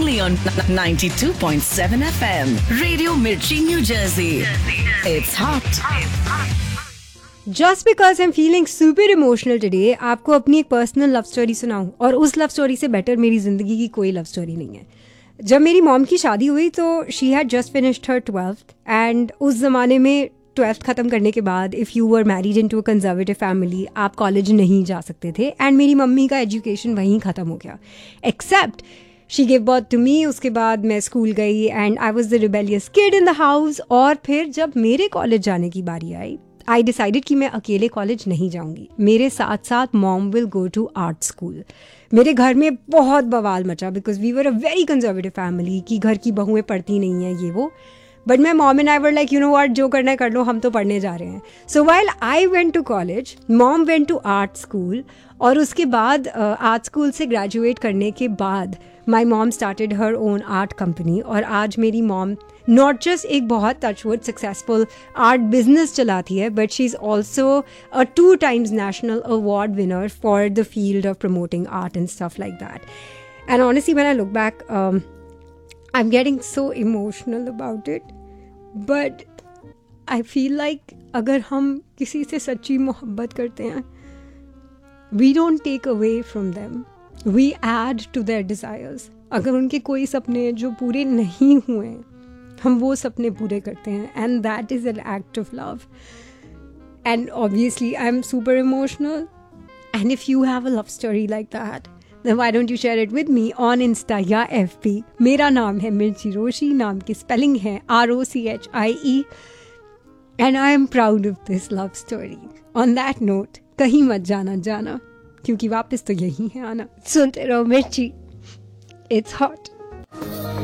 only on 92.7 FM. Radio Mirchi, New Jersey. It's hot. Just because I'm feeling super emotional today, आपको अपनी एक personal love story सुनाऊं, और उस love story से बेटर मेरी ज़िंदगी की कोई लव स्टोरी नहीं है. जब मेरी मॉम की शादी हुई तो she had just finished her 12th, and उस ज़माने में 12th ख़त्म करने के बाद if you were married in to a conservative family आप कॉलेज नहीं जा सकते थे. एंड मेरी मम्मी का एजुकेशन वहीं ख़त्म हो गया, accept she give birth to me. उसके बाद मैं स्कूल गई and I was the rebellious kid in the house. और फिर जब मेरे कॉलेज जाने की बारी आई, आई डिसाइडेड कि मैं अकेले कॉलेज नहीं जाऊंगी. मेरे साथ साथ mom will go to art school. मेरे घर में बहुत बवाल मचा because we were a very conservative family कि घर की बहुएं पढ़ती नहीं हैं ये वो. बट मैं mom and I were like, you know what, जो करना है कर लो, हम तो पढ़ने जा रहे हैं. सो while I went to college, mom went to art school. और उसके बाद आर्ट स्कूल से ग्रेजुएट करने के बाद my mom started her own art company. और आज मेरी मॉम नॉट जस्ट एक बहुत टचवुड सक्सेसफुल आर्ट बिजनेस चलाती है, but she is also a 2 times national award winner for the field of promoting art and stuff like that. And honestly, when I look back, I'm getting so emotional about it. But I feel like अगर हम किसी से सच्ची मोहब्बत करते हैं, we don't take away from them. We add to their desires. अगर उनके कोई सपने जो पूरे नहीं हुए हैं, हम वो सपने पूरे करते हैं. And that is an act of love. And obviously, I'm super emotional. And if you have a love story like that, then why don't you share it with me on Insta या FB. मेरा नाम है मिर्ची रोशी, नाम की spelling है ROCHIE. And I am proud of this love story. On that note, कहीं मत जाना, क्योंकि वापस तो यही है आना. सुनते रहो मिर्ची. It's hot.